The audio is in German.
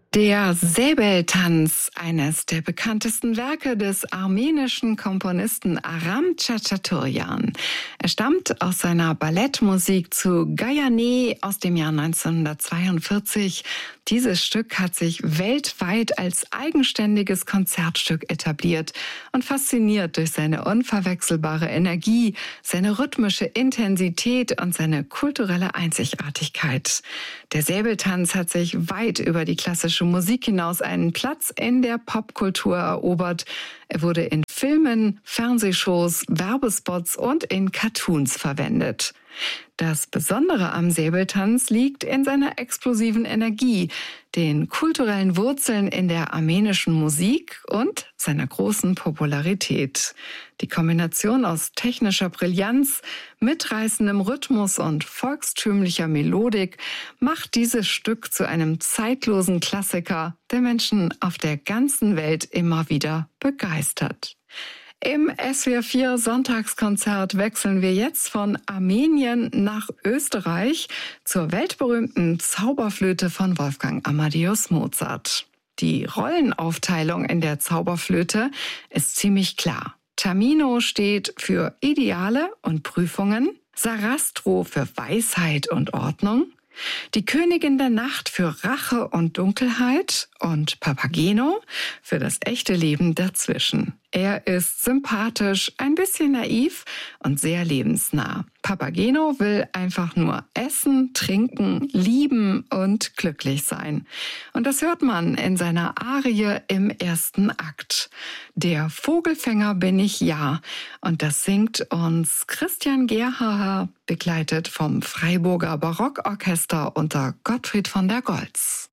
Der Säbeltanz, eines der bekanntesten Werke des armenischen Komponisten Aram Tschatschatürjan. Er stammt aus seiner Ballettmusik zu Gayane aus dem Jahr 1942. Dieses Stück hat sich weltweit als eigenständiges Konzertstück etabliert und fasziniert durch seine unverwechselbare Energie, seine rhythmische Intensität und seine kulturelle Einzigartigkeit. Der Säbeltanz hat sich weit über die klassische Musik hinaus einen Platz in der Popkultur erobert. Er wurde in Filmen, Fernsehshows, Werbespots und in Cartoons verwendet. Das Besondere am Säbeltanz liegt in seiner explosiven Energie, den kulturellen Wurzeln in der armenischen Musik und seiner großen Popularität. Die Kombination aus technischer Brillanz, mitreißendem Rhythmus und volkstümlicher Melodik macht dieses Stück zu einem zeitlosen Klassiker, der Menschen auf der ganzen Welt immer wieder begeistert. Im SWR 4 Sonntagskonzert wechseln wir jetzt von Armenien nach Österreich zur weltberühmten Zauberflöte von Wolfgang Amadeus Mozart. Die Rollenaufteilung in der Zauberflöte ist ziemlich klar. Tamino steht für Ideale und Prüfungen, Sarastro für Weisheit und Ordnung, die Königin der Nacht für Rache und Dunkelheit und Papageno für das echte Leben dazwischen. Er ist sympathisch, ein bisschen naiv und sehr lebensnah. Papageno will einfach nur essen, trinken, lieben und glücklich sein. Und das hört man in seiner Arie im ersten Akt. Der Vogelfänger bin ich ja. Und das singt uns Christian Gerhaher, begleitet vom Freiburger Barockorchester unter Gottfried von der Goltz.